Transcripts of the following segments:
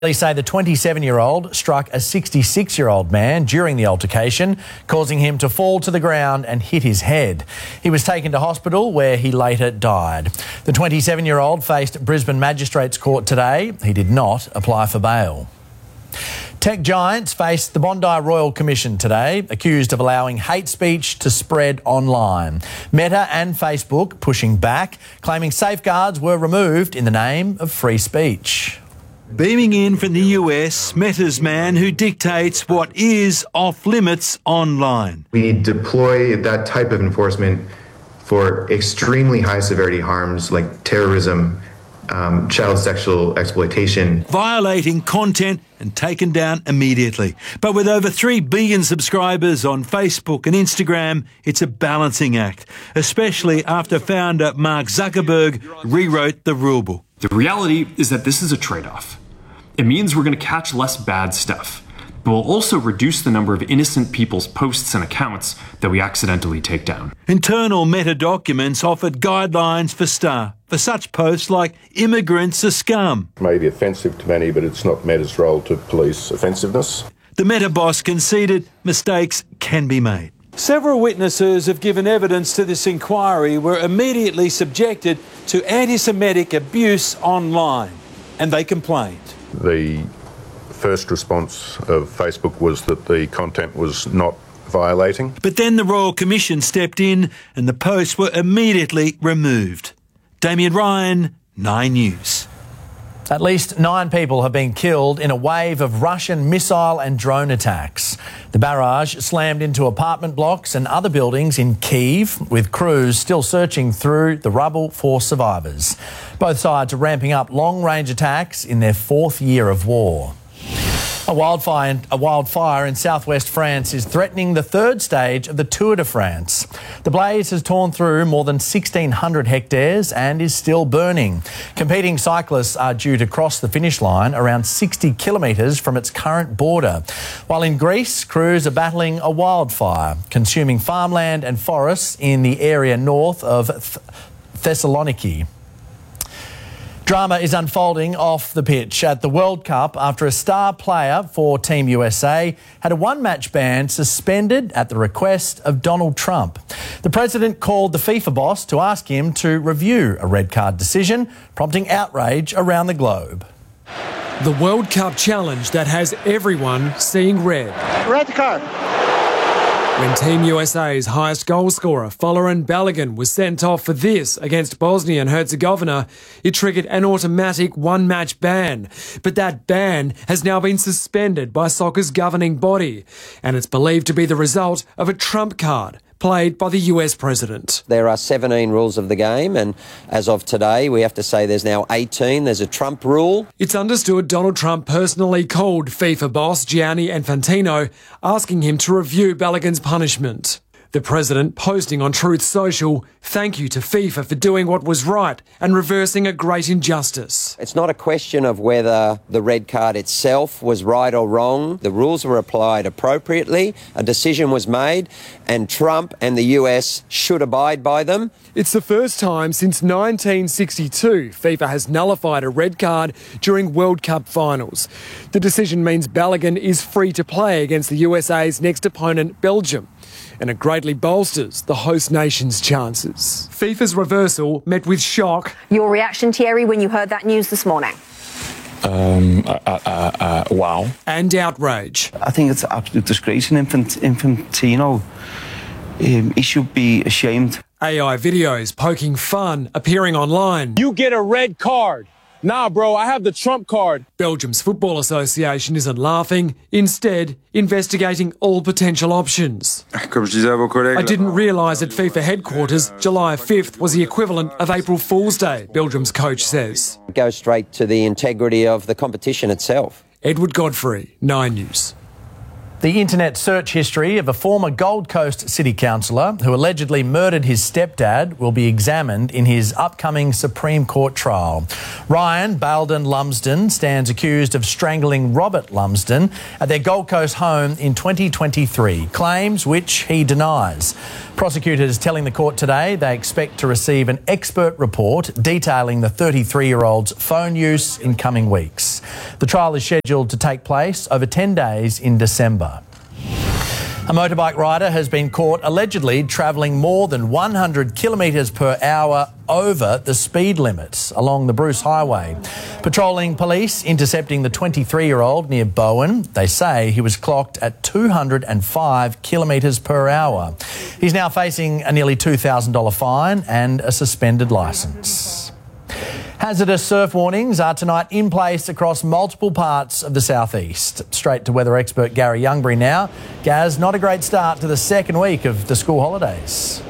They say the 27-year-old struck a 66-year-old man during the altercation, causing him to fall to the ground and hit his head. He was taken to hospital where he later died. The 27-year-old faced Brisbane Magistrates Court today. He did not apply for bail. Tech giants faced the Bondi Royal Commission today, accused of allowing hate speech to spread online. Meta and Facebook pushing back, claiming safeguards were removed in the name of free speech. Beaming in from the US, Meta's man who dictates what is off-limits online. We need to deploy that type of enforcement for extremely high-severity harms like terrorism, child sexual exploitation. Violating content and taken down immediately. But with over 3 billion subscribers on Facebook and Instagram, it's a balancing act, especially after founder Mark Zuckerberg rewrote the rulebook. The reality is that this is a trade-off. It means we're going to catch less bad stuff, but we'll also reduce the number of innocent people's posts and accounts that we accidentally take down. Internal Meta documents offered guidelines for staff for such posts like immigrants are scum. It may be offensive to many, but it's not Meta's role to police offensiveness. The Meta boss conceded mistakes can be made. Several witnesses have given evidence to this inquiry were immediately subjected to anti-Semitic abuse online, and they complained. The first response of Facebook was that the content was not violating. But then the Royal Commission stepped in and the posts were immediately removed. Damien Ryan, 9 News. At least 9 people have been killed in a wave of Russian missile and drone attacks. The barrage slammed into apartment blocks and other buildings in Kyiv, with crews still searching through the rubble for survivors. Both sides are ramping up long-range attacks in their 4th year of war. A wildfire in southwest France is threatening the 3rd stage of the Tour de France. The blaze has torn through more than 1,600 hectares and is still burning. Competing cyclists are due to cross the finish line around 60 kilometres from its current border. While in Greece, crews are battling a wildfire, consuming farmland and forests in the area north of Thessaloniki. Drama is unfolding off the pitch at the World Cup after a star player for Team USA had a one-match ban suspended at the request of Donald Trump. The president called the FIFA boss to ask him to review a red card decision, prompting outrage around the globe. The World Cup challenge that has everyone seeing red. Red card. When Team USA's highest goal scorer, Folarin Balogun, was sent off for this against Bosnia and Herzegovina, it triggered an automatic one-match ban. But that ban has now been suspended by soccer's governing body, and it's believed to be the result of a trump card played by the US president. There are 17 rules of the game, and as of today, we have to say there's now 18. There's a Trump rule. It's understood Donald Trump personally called FIFA boss Gianni Infantino, asking him to review Balogun's punishment. The president posting on Truth Social, "Thank you to FIFA for doing what was right and reversing a great injustice." It's not a question of whether the red card itself was right or wrong. The rules were applied appropriately, a decision was made, and Trump and the US should abide by them. It's the first time since 1962 FIFA has nullified a red card during World Cup finals. The decision means Balogun is free to play against the USA's next opponent, Belgium, and it greatly bolsters the host nation's chances. FIFA's reversal met with shock. Your reaction, Thierry, when you heard that news this morning? Wow. And outrage. I think it's an absolute disgrace in Infantino. He should be ashamed. AI videos poking fun appearing online. You get a red card. Nah, bro, I have the Trump card. Belgium's Football Association isn't laughing, instead investigating all potential options. I didn't realise at FIFA headquarters July 5th was the equivalent of April Fool's Day, Belgium's coach says. It goes straight to the integrity of the competition itself. Edward Godfrey, 9 News. The internet search history of a former Gold Coast city councillor who allegedly murdered his stepdad will be examined in his upcoming Supreme Court trial. Ryan Balden Lumsden stands accused of strangling Robert Lumsden at their Gold Coast home in 2023, claims which he denies. Prosecutors telling the court today they expect to receive an expert report detailing the 33-year-old's phone use in coming weeks. The trial is scheduled to take place over 10 days in December. A motorbike rider has been caught allegedly travelling more than 100 kilometres per hour over the speed limits along the Bruce Highway. Patrolling police intercepting the 23-year-old near Bowen. They say he was clocked at 205 kilometres per hour. He's now facing a nearly $2,000 fine and a suspended licence. Hazardous surf warnings are tonight in place across multiple parts of the southeast. Straight to weather expert Gary Youngbury now. Gaz, not a great start to the second week of the school holidays.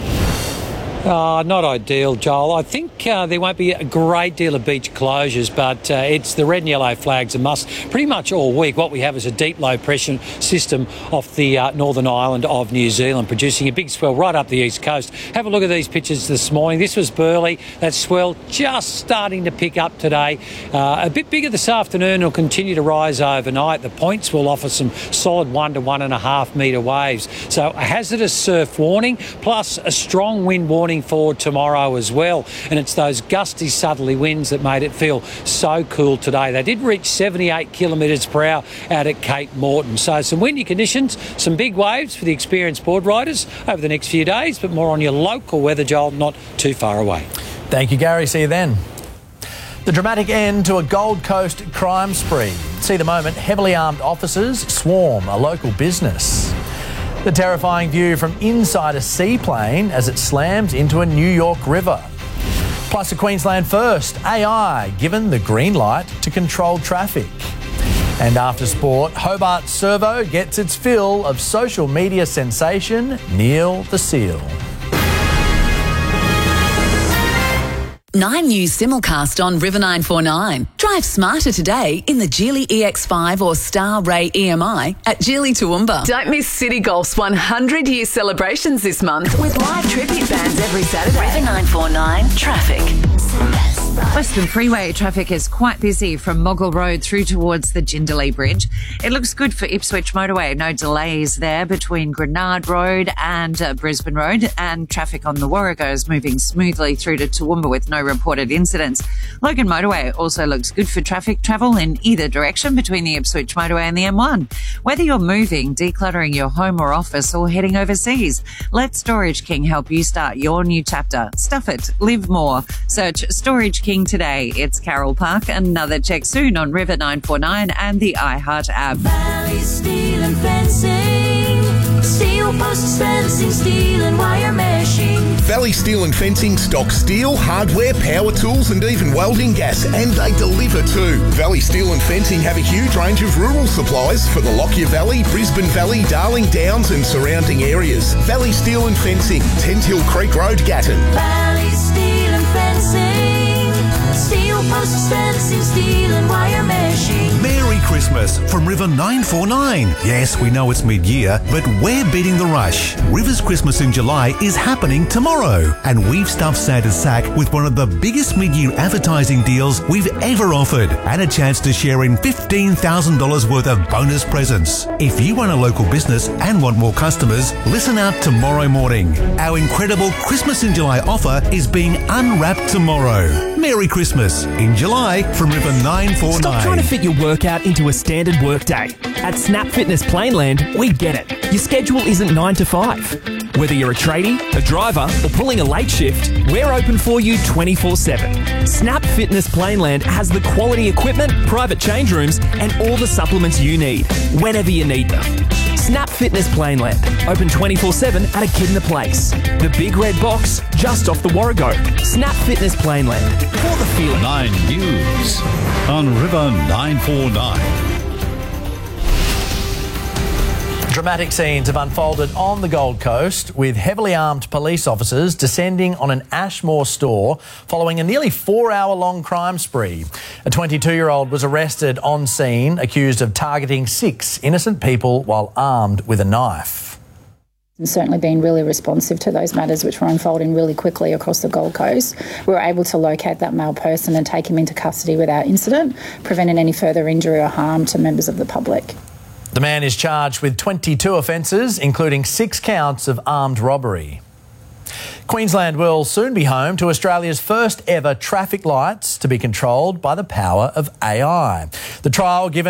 Not ideal, Joel. I think there won't be a great deal of beach closures, but it's the red and yellow flags a must pretty much all week. What we have is a deep low pressure system off the northern island of New Zealand, producing a big swell right up the east coast. Have a look at these pictures this morning. This was Burleigh. That swell just starting to pick up today. A bit bigger this afternoon. It'll continue to rise overnight. The points will offer some solid 1 to 1.5 metre waves. So a hazardous surf warning plus a strong wind warning for tomorrow as well, and it's those gusty southerly winds that made it feel so cool today. They did reach 78 kilometres per hour out at Cape Morton, so some windy conditions, some big waves for the experienced board riders over the next few days, but more on your local weather, Joel, not too far away. Thank you, Gary. See you then. The dramatic end to a Gold Coast crime spree. See the moment heavily armed officers swarm a local business. The terrifying view from inside a seaplane as it slams into a New York river. Plus a Queensland first, AI given the green light to control traffic. And after sport, Hobart Servo gets its fill of social media sensation Neil the Seal. 9 News simulcast on River 949. Drive smarter today in the Geely EX5 or Star Ray EMI at Geely Toowoomba. Don't miss City Golf's 100-year celebrations this month with live tribute bands every Saturday. River 949 traffic. Western Freeway traffic is quite busy from Moggle Road through towards the Jindalee Bridge. It looks good for Ipswich Motorway. No delays there between Grenard Road and Brisbane Road, and traffic on the Warrego is moving smoothly through to Toowoomba with no reported incidents. Logan Motorway also looks good for traffic travel in either direction between the Ipswich Motorway and the M1. Whether you're moving, decluttering your home or office, or heading overseas, let Storage King help you start your new chapter. Stuff it, live more. Search Storage King today. It's Carol Park. Another check soon on River 949 and the iHeart app. Valley Steel and Fencing. Steel posts, fencing, steel and wire meshing. Valley Steel and Fencing stock steel, hardware, power tools and even welding gas, and they deliver too. Valley Steel and Fencing have a huge range of rural supplies for the Lockyer Valley, Brisbane Valley, Darling Downs and surrounding areas. Valley Steel and Fencing, Tent Hill Creek Road, Gatton. Valley Steel and Fencing. Steel posts, fencing, steel and wire meshing. Merry Christmas from River 949. Yes, we know it's mid-year, but we're beating the rush. River's Christmas in July is happening tomorrow, and we've stuffed Santa's sack with one of the biggest mid-year advertising deals we've ever offered, and a chance to share in $15,000 worth of bonus presents. If you run a local business and want more customers, listen out tomorrow morning. Our incredible Christmas in July offer is being unwrapped tomorrow. Merry Christmas in July from River 949. Stop trying to fit your workout into a standard workday. At Snap Fitness Plainland, we get it. Your schedule isn't 9 to 5. Whether you're a tradie, a driver, or pulling a late shift, we're open for you 24/7. Snap Fitness Plainland has the quality equipment, private change rooms, and all the supplements you need, whenever you need them. Snap Fitness Plainland, open 24/7 at Echidna Place. The big red box, just off the Warrego. Snap Fitness Plainland, for the feeling. 9 News on River 949. Dramatic scenes have unfolded on the Gold Coast with heavily armed police officers descending on an Ashmore store following a nearly 4-hour-long crime spree. A 22-year-old was arrested on scene, accused of targeting 6 innocent people while armed with a knife. And certainly been really responsive to those matters which were unfolding really quickly across the Gold Coast. We were able to locate that male person and take him into custody without incident, preventing any further injury or harm to members of the public. The man is charged with 22 offences, including 6 counts of armed robbery. Queensland will soon be home to Australia's first ever traffic lights to be controlled by the power of AI. The trial given